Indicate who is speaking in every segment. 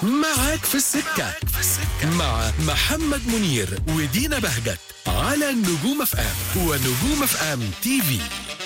Speaker 1: معاك في السكة مع محمد منير ودينا بهجت على نجوم اف ام ونجوم اف ام تي في.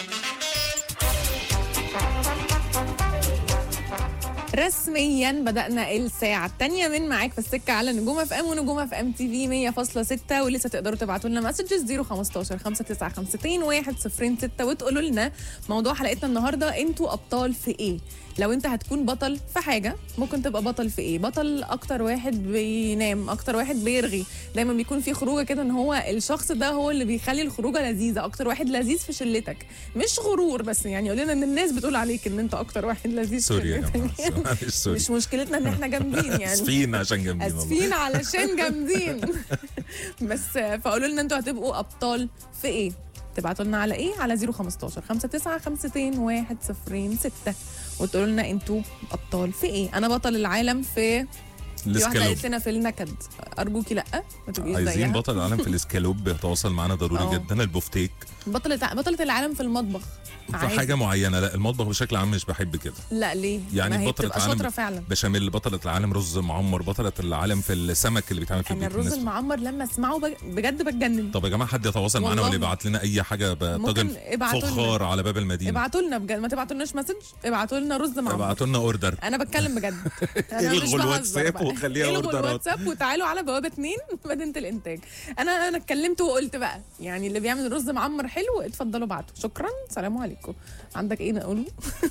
Speaker 2: رسميا بدأنا الساعة الثانية من معاك في السكة على نجوم اف ام ونجوم اف ام تي في 100.6، ولسه تقدروا تبعتوا لنا مسجز 015 5952 106 وتقولوا لنا موضوع حلقتنا النهارده، انتوا ابطال في ايه؟ لو انت هتكون بطل في حاجة ممكن تبقى بطل في ايه؟ بطل اكتر واحد بينام، اكتر واحد بيرغي، دايما بيكون في خروجه كده ان هو الشخص ده هو اللي بيخلي الخروجه لذيذه، اكتر واحد لذيذ في شلتك. مش غرور بس يعني قول لنا ان الناس بتقول عليك ان انت اكتر واحد لذيذ في شلتك. مش مشكلتنا ان احنا جامدين يعني،
Speaker 3: اسفين عشان جامدين،
Speaker 2: اسفين علشان جامدين. بس فقولوا لنا انتوا هتبقوا ابطال في ايه؟ تبعتوا لنا على ايه؟ على 015 5952 106 وتقولوا لنا انتوا ابطال في ايه؟ انا بطل العالم في واحده قالت لنا في النكد، ارجوكي لا ما تبقيش زيها.
Speaker 3: عايزين بطل العالم في الاسكالوب يتواصل معانا ضروري جدا. البوفتيك
Speaker 2: بطلة العالم في المطبخ
Speaker 3: في حاجه معينه. لا المطبخ بشكل عام مش بحب كده.
Speaker 2: لا ليه؟
Speaker 3: يعني بطلة العالم
Speaker 2: فعلا
Speaker 3: بشاميل، بطلة العالم رز معمر، بطلة العالم في السمك اللي بيتعمل في البيت.
Speaker 2: الرز المعمر لما اسمعه بجد بتجنن.
Speaker 3: طب يا جماعه حد يتواصل معانا ولا يبعت لنا اي حاجه، طاجن فخار على باب المدينه.
Speaker 2: ابعتوا لنا بجد، ما تبعتوا لناش مسج، ابعتوا لنا رز معمر،
Speaker 3: ابعتوا لنا اوردر.
Speaker 2: انا بتكلم بجد.
Speaker 3: الغوا الواتساب وخليها اوردرات.
Speaker 2: الغوا الواتساب وتعالوا على بوابه 2 مدينه الانتاج. انا اتكلمت وقلت بقى يعني اللي بيعمل رز معمر حلو اتفضلوا ابعتوا. شكرا، سلام عليكم. عندك ايه نقوله؟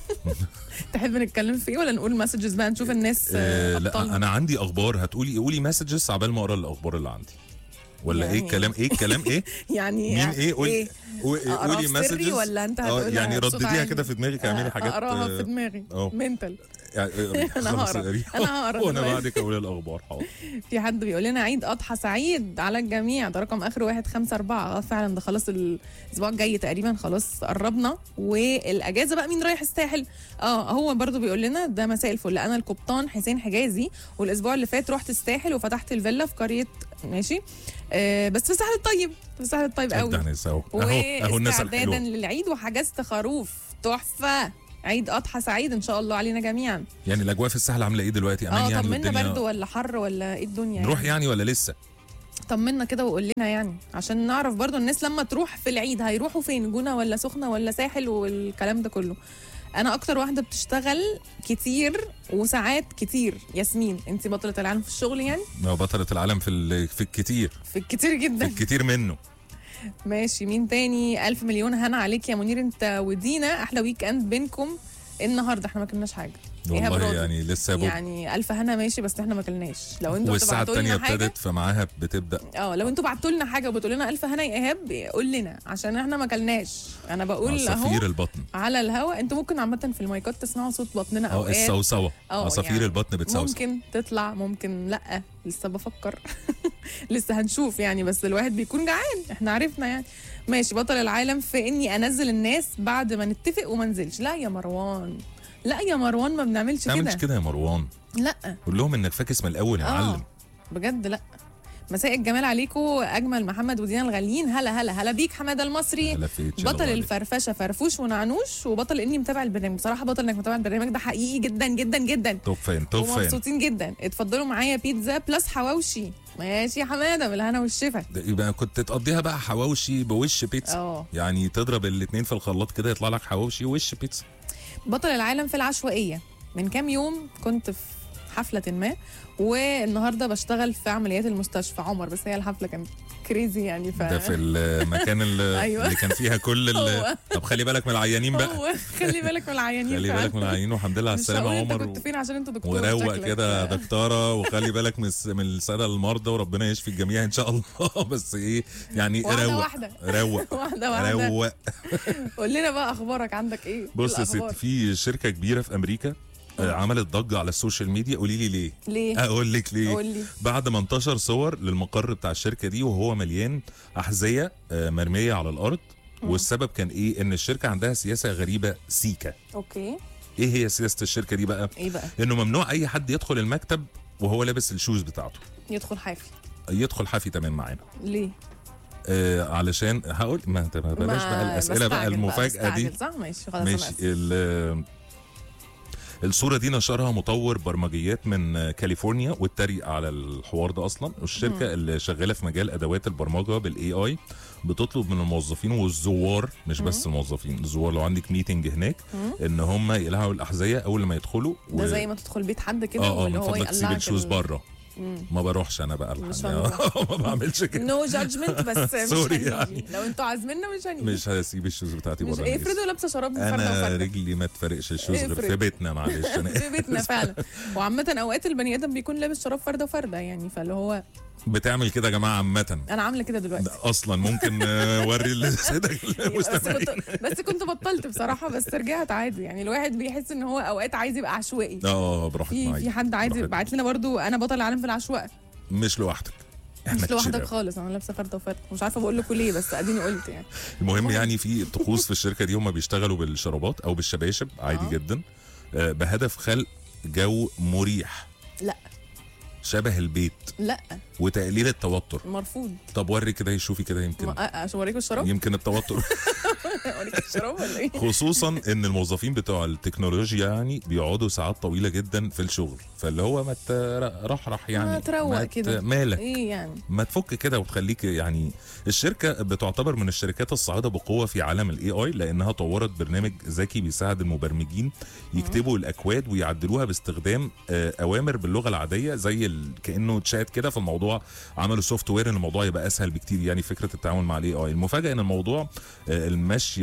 Speaker 2: تحب نتكلم في ايه ولا نقول مسجز بقى نشوف الناس؟
Speaker 3: لا انا عندي اخبار، قولي مسجز عبال ما اقرا الاخبار اللي عندي ولا يعني ايه الكلام؟ ايه الكلام ايه؟
Speaker 2: يعني
Speaker 3: مين ايه؟ قولي مسجز
Speaker 2: ولا انت هتقولها
Speaker 3: يعني ردديها كده في دماغك، اعملي حاجات
Speaker 2: اقراها في دماغي منتل.
Speaker 3: انا
Speaker 2: هقرا
Speaker 3: وانا بعدك اقول الاخبار. حاضر.
Speaker 2: في حد بيقول لنا عيد اضحى سعيد على الجميع، ده رقم اخره 154. فعلا ده خلاص الاسبوع الجاي تقريبا، خلاص قربنا. والاجازه بقى مين رايح الساحل؟ هو برضو بيقول لنا ده مساء الفل، انا القبطان حسين حجازي، والاسبوع اللي فات رحت الساحل وفتحت الفيلا في قريه ماشي بس في الساحل الطيب، في الساحل الطيب قوي.
Speaker 3: اهو الناس الحلوه.
Speaker 2: واستعدادا للعيد وحجزت خروف تحفه. عيد اضحى سعيد ان شاء الله علينا جميعا.
Speaker 3: يعني الاجواء في الساحل عامله ايه دلوقتي؟ امان يعني؟
Speaker 2: طمنا برد ولا حر ولا ايه الدنيا؟
Speaker 3: نروح يعني ولا لسه؟
Speaker 2: طمنا كده وقول لنا يعني عشان نعرف برضو الناس لما تروح في العيد هيروحوا فين، جونة ولا سخنة ولا ساحل والكلام ده كله. انا اكتر واحده بتشتغل كتير وساعات كتير. ياسمين، انت بطلة العالم في الشغل يعني؟
Speaker 3: بطلة العالم في الكتير،
Speaker 2: في الكتير جدا،
Speaker 3: في الكتير منه.
Speaker 2: ماشي. مين تاني؟ 1000 مليون هنا عليك يا منير، انت ودينا احلى ويك اند بينكم النهارده. احنا ما كلناش حاجه
Speaker 3: والله يعني لسه
Speaker 2: يعني الف هنا ماشي، بس احنا ما كلناش. لو انتوا
Speaker 3: والساعه الثانيه ابتدت فمعاها بتبدا.
Speaker 2: لو انتوا بعتوا لنا حاجه وبتقولوا لنا الف هنا يا ايهاب قول لنا عشان احنا ما كلناش. انا بقول
Speaker 3: عصافير البطن
Speaker 2: على الهوا. انتوا ممكن عامه في المايكات تسمعوا صوت بطننا اوقات.
Speaker 3: الصوصوه عصافير يعني البطن بتصوصو.
Speaker 2: ممكن تطلع ممكن لا، لسه بفكر. لسه هنشوف يعني، بس الواحد بيكون جعان، احنا عرفنا يعني. ماشي. بطل العالم في اني انزل الناس بعد ما نتفق وما نزلش. لا يا مروان، لا يا مروان، ما بنعملش كده.
Speaker 3: ما بنعملش كده يا مروان.
Speaker 2: لا
Speaker 3: قول لهم انك فاكس من الاول يا معلم.
Speaker 2: بجد لا. مساء الجمال عليكم اجمل محمد ودينا الغاليين. هلا هلا هلا بيك حماده المصري. بطل الفرفشه فرفوش ونعنوش، وبطل اني متابع البرنامج. بصراحه بطل انك متابع البرنامج ده حقيقي جدا جدا جدا.
Speaker 3: توب فين توب فين،
Speaker 2: ومبسوطين جدا. اتفضلوا معايا بيتزا بلس حواوشي. ماشي يا حماده، بالهنا والشفا.
Speaker 3: يبقى كنت تقضيها بقى حواوشي بوش بيتزا. يعني تضرب الاثنين في الخلاط كده يطلع لك حواوشي ووش بيتزا.
Speaker 2: بطل العالم في العشوائيه. من كام يوم كنت في حفله ما، والنهارده بشتغل في عمليات المستشفى عمر، بس هي الحفله كانت كريزي يعني.
Speaker 3: ده في المكان
Speaker 2: أيوة.
Speaker 3: اللي كان فيها كل طب خلي بالك من العيانين بقى.
Speaker 2: خلي بالك من العيانين،
Speaker 3: خلي بالك من العيانين، والحمد لله على السلامه يا عمر.
Speaker 2: كنت فين عشان انت دكتور
Speaker 3: وروق كده دكتوره، وخلي بالك من الساده المرضى، وربنا يشفي الجميع ان شاء الله. بس ايه يعني، روق
Speaker 2: واحده. قول لنا بقى اخبارك، عندك ايه؟
Speaker 3: بص يا ستي، في شركه كبيره في امريكا عملت ضجه على السوشيال ميديا. قولي لي ليه؟ اقول لك ليه.
Speaker 2: قولي.
Speaker 3: بعد ما انتشر صور للمقر بتاع الشركه دي وهو مليان احذيه مرميه على الارض. والسبب كان ايه؟ ان الشركه عندها سياسه غريبه سيكا.
Speaker 2: اوكي.
Speaker 3: ايه هي سياسه الشركه دي بقى؟
Speaker 2: ايه بقى؟
Speaker 3: انه ممنوع اي حد يدخل المكتب وهو لابس الشوز بتاعته.
Speaker 2: يدخل
Speaker 3: حافي تمام معانا.
Speaker 2: ليه؟
Speaker 3: علشان هقول ما بلاش بقى الاسئله بقى المفاجاه دي.
Speaker 2: صح ماشي خلاص.
Speaker 3: ماشي. الصوره دي نشرها مطور برمجيات من كاليفورنيا واتريق على الحوار ده اصلا. والشركه اللي شغاله في مجال ادوات البرمجه بالاي اي بتطلب من الموظفين والزوار، مش بس الموظفين، الزوار لو عندك ميتنج هناك ان هم يقلعوا الاحذيه اول ما يدخلوا.
Speaker 2: ده زي ما تدخل بيت حد كده واللي
Speaker 3: من
Speaker 2: هو
Speaker 3: فضلك تسيب الشوز بره. ما بروحش انا بقى ما بعملش كده.
Speaker 2: نو جادجمنت بس مش
Speaker 3: سوري
Speaker 2: هنيجي.
Speaker 3: يعني.
Speaker 2: لو انتوا عازميننا مش هنيجي.
Speaker 3: مش هسيب الشوز بتاعتي
Speaker 2: مش
Speaker 3: بره.
Speaker 2: افرضوا لابسه شراب فرده
Speaker 3: انا
Speaker 2: وفرده
Speaker 3: رجلي ما تفرقش الشوز غير
Speaker 2: افرض.
Speaker 3: في بيتنا، معلش انا
Speaker 2: في بيتنا فعلا. وعامة اوقات البني ادم بيكون لابس شراب فرده وفرده يعني، فاللي هو
Speaker 3: بتعمل كده يا جماعه عامه.
Speaker 2: انا عامله كده دلوقتي
Speaker 3: ده اصلا ممكن اوري لسيدك المستمعين.
Speaker 2: بس كنت بطلت بصراحه، بس رجعت عادي يعني. الواحد بيحس ان هو اوقات عايز يبقى عشوائي.
Speaker 3: براحتك معايا.
Speaker 2: في حد عايز
Speaker 3: براحتك.
Speaker 2: بعت لنا برضو انا بطل العالم في العشوائيه.
Speaker 3: مش لوحدك، احنا
Speaker 2: مش
Speaker 3: كتير
Speaker 2: لوحدك
Speaker 3: أوي.
Speaker 2: خالص، انا لابسه فرده وفرده، مش عارفه بقول لكم ليه بس اديني قلت يعني.
Speaker 3: المهم يعني في طقوس في الشركه دي هم بيشتغلوا بالشرابات او بالشباشب عادي جدا، بهدف خلق جو مريح.
Speaker 2: لا
Speaker 3: شبه البيت
Speaker 2: لا
Speaker 3: وتقليل التوتر.
Speaker 2: مرفوض.
Speaker 3: طب وري كده يشوفي كده يمكن
Speaker 2: عشان اوريكم الشراب.
Speaker 3: يمكن التوتر
Speaker 2: اوريكم الشراب ولا ايه؟
Speaker 3: خصوصا ان الموظفين بتوع التكنولوجيا يعني بيقعدوا ساعات طويله جدا في الشغل، فاللي هو ما ترحرح يعني،
Speaker 2: ما تروق كده.
Speaker 3: مالك
Speaker 2: ايه يعني؟
Speaker 3: ما تفك كده وتخليك يعني. الشركه بتعتبر من الشركات الصاعده بقوه في عالم الاي اي، لانها طورت برنامج ذكي بيساعد المبرمجين يكتبوا الاكواد ويعدلوها باستخدام اوامر باللغه العاديه زي كانه تشات كده. في الموضوع عملوا سوفت وير ان الموضوع يبقى اسهل بكتير يعني فكره التعامل مع الاي اي. المفاجاه ان الموضوع المشي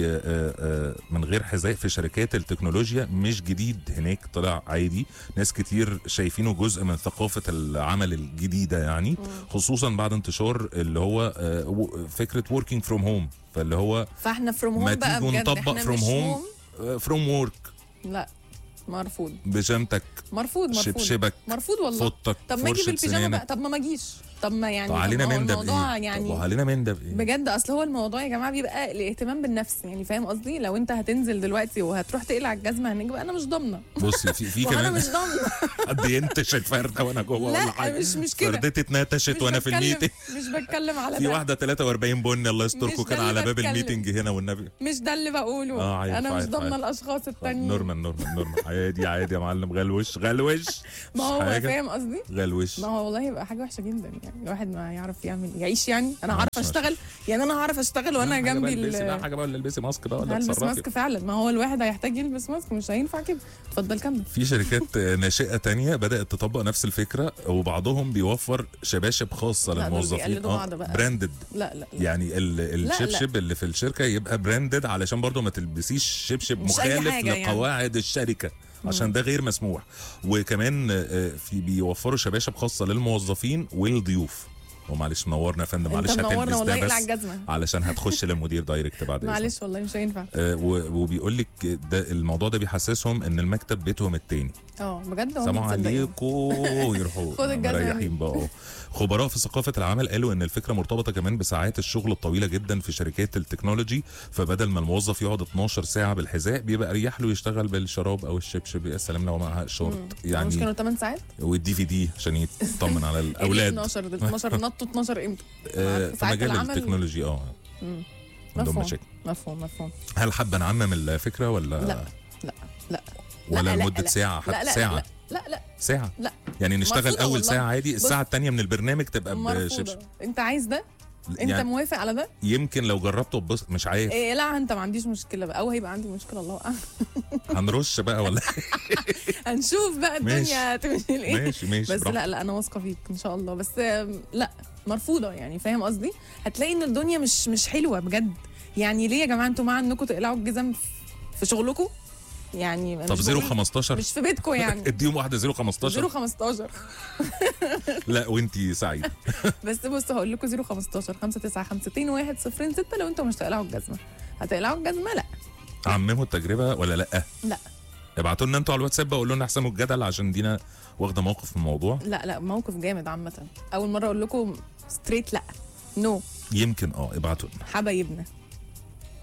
Speaker 3: من غير حذاء في شركات التكنولوجيا مش جديد هناك، طلع عادي. ناس كتير شايفينه جزء من ثقافه العمل الجديده يعني، خصوصا بعد انتشار اللي هو فكره working from home. فاللي هو
Speaker 2: فاحنا فروم هوم
Speaker 3: ما
Speaker 2: بقى
Speaker 3: تيجوا
Speaker 2: بجد،
Speaker 3: نطبق
Speaker 2: احنا
Speaker 3: فروم
Speaker 2: مش
Speaker 3: هوم فروم وورك.
Speaker 2: لا مرفوض.
Speaker 3: بيجامتك،
Speaker 2: مرفوض
Speaker 3: شبشبك،
Speaker 2: مرفوض والله.
Speaker 3: فوطك،
Speaker 2: طب ما اجي
Speaker 3: فرشة
Speaker 2: بالبيجامه
Speaker 3: سنانك.
Speaker 2: بقى، طب ما اجيش، طب ما يعني
Speaker 3: طب علينا من ده
Speaker 2: الموضوع
Speaker 3: بإيه؟
Speaker 2: يعني
Speaker 3: طب علينا من ده بإيه؟
Speaker 2: بجد. اصل هو الموضوع يا جماعه بيبقى الاهتمام بالنفس يعني، فاهم قصدي؟ لو انت هتنزل دلوقتي وهتروح تقلع الجزمه هناك بقى، انا مش ضامنه.
Speaker 3: بصي في
Speaker 2: وانا
Speaker 3: كمان
Speaker 2: مش ضامنه.
Speaker 3: حد ينتش الفرده وانا جوه ولا
Speaker 2: لا
Speaker 3: حاجه.
Speaker 2: مش كده.
Speaker 3: فردتي اتنتشت وانا في الميتنج.
Speaker 2: مش بتكلم على
Speaker 3: في
Speaker 2: ده.
Speaker 3: واحده 43 بن الله يستركم
Speaker 2: مش
Speaker 3: كان
Speaker 2: ده اللي
Speaker 3: على باب
Speaker 2: بتكلم.
Speaker 3: الميتنج هنا والنبي.
Speaker 2: مش ده اللي بقوله.
Speaker 3: عارف
Speaker 2: انا مش
Speaker 3: عارف
Speaker 2: ضامنه
Speaker 3: عارف.
Speaker 2: الاشخاص التانيين.
Speaker 3: نورمال عادي يا معلم. غلوش
Speaker 2: ما هو
Speaker 3: حاجة.
Speaker 2: فاهم قصدي؟
Speaker 3: غلوش.
Speaker 2: ما هو والله يبقى حاجه وحشه جدا يعني، الواحد ما يعرف يعيش يعني. انا
Speaker 3: معلش،
Speaker 2: هعرف
Speaker 3: معلش.
Speaker 2: اشتغل يعني، انا هعرف اشتغل وانا جنبي
Speaker 3: حاجه بقى ولا البسي ماسك بقى ولا
Speaker 2: هلبس
Speaker 3: اتصرفي.
Speaker 2: ماسك فعلا. ما هو الواحد هيحتاج يلبس ماسك، مش هينفع كده. اتفضل كمل.
Speaker 3: في شركات ناشئه تانية بدات تطبق نفس الفكره، وبعضهم بيوفر شباشب خاصه
Speaker 2: لا، دول
Speaker 3: للموظفين
Speaker 2: بيقلدوا بعض بقى.
Speaker 3: براندد.
Speaker 2: لا
Speaker 3: يعني الشبشب اللي في الشركه يبقى براندد علشان برضو ما تلبسيش شبشب
Speaker 2: مش أي
Speaker 3: مخالف
Speaker 2: حاجة يعني.
Speaker 3: لقواعد الشركه، عشان ده غير مسموح. وكمان في بيوفروا شباشب خاصه للموظفين والضيوف. ومعلش منورنا يا فندم، معلش
Speaker 2: انت منورنا
Speaker 3: هتلبس
Speaker 2: والله،
Speaker 3: ده
Speaker 2: اقلع
Speaker 3: بس
Speaker 2: الجزمه.
Speaker 3: علشان هتخش للمدير دايركت بعد إذنك.
Speaker 2: معلش والله مش هينفع.
Speaker 3: وبيقول لك ده الموضوع ده بيحسسهم ان المكتب بيتهم التاني.
Speaker 2: بجد هم
Speaker 3: سلام
Speaker 2: متصدقين.
Speaker 3: عليكم يروحوا
Speaker 2: خد الجزمة دي.
Speaker 3: مريحين بقى. خبراء في ثقافة العمل قالوا ان الفكرة مرتبطة كمان بساعات الشغل الطويلة جدا في شركات التكنولوجي، فبدل ما الموظف يقعد 12 ساعة بالحذاء بيبقى اريح له يشتغل بالشراب او الشبشب. يا سلام لو معها شورت
Speaker 2: مش
Speaker 3: يعني،
Speaker 2: كانوا 8 ساعات؟
Speaker 3: والدي في دي عشان يطمن على
Speaker 2: إيه
Speaker 3: الاولاد.
Speaker 2: 12 نطوا 12 امتى؟
Speaker 3: في
Speaker 2: ساعات
Speaker 3: مجال
Speaker 2: العمل.
Speaker 3: التكنولوجي عندهم مشاكل.
Speaker 2: مفهوم.
Speaker 3: هل حابة نعمم الفكرة ولا
Speaker 2: لا
Speaker 3: ولا
Speaker 2: لا،
Speaker 3: لمدة
Speaker 2: لا.
Speaker 3: ساعة حتى
Speaker 2: لا
Speaker 3: ساعة؟
Speaker 2: لا
Speaker 3: ساعة
Speaker 2: لا
Speaker 3: يعني نشتغل
Speaker 2: مرفوضة
Speaker 3: اول
Speaker 2: والله.
Speaker 3: ساعة عادي، الساعة
Speaker 2: بص،
Speaker 3: التانية من البرنامج تبقى
Speaker 2: مرفوضة.
Speaker 3: بشبشب.
Speaker 2: انت عايز ده؟ انت
Speaker 3: يعني
Speaker 2: موافق على ده؟
Speaker 3: يمكن لو جربته بس مش عارف.
Speaker 2: إيه لا انت ما عنديش مشكله بقى، او هيبقى عندي مشكله الله اعلم.
Speaker 3: هنرش بقى ولا
Speaker 2: هنشوف بقى الدنيا تمشي لايه.
Speaker 3: ماشي
Speaker 2: بس
Speaker 3: براحتك.
Speaker 2: لا انا واثقه فيك ان شاء الله. بس لا مرفوضه يعني، فاهم قصدي؟ هتلاقي ان الدنيا مش حلوه بجد يعني. ليه يا جماعه انتوا مع انكم تقلعوا الجزم في شغلكم يعني؟
Speaker 3: طب 015
Speaker 2: مش في بيتكم يعني.
Speaker 3: اديهم واحده 015
Speaker 2: 015
Speaker 3: لا وانتي سعيد.
Speaker 2: بس بص هقول لكم 015 5952 106 لو انتوا مش تقلعوا الجزمه. هتقلعوا الجزمه؟ لا.
Speaker 3: عمموا التجربه ولا لا؟
Speaker 2: لا
Speaker 3: ابعتوا لنا انتوا على الواتساب بقى، قولوا لنا احسموا الجدل عشان دينا واخده موقف في الموضوع.
Speaker 2: لا موقف جامد عامه. اول مره اقول لكم ستريت لا نو.
Speaker 3: يمكن ابعتوا لنا
Speaker 2: حبايبنا.